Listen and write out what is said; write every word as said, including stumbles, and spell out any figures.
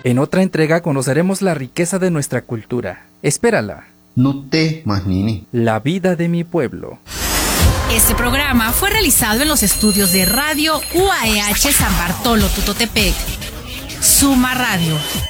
En otra entrega conoceremos la riqueza de nuestra cultura. Espérala. Nutte Mahnini. La vida de mi pueblo. Este programa fue realizado en los estudios de Radio U A E H San Bartolo Tutotepec. Suma Radio.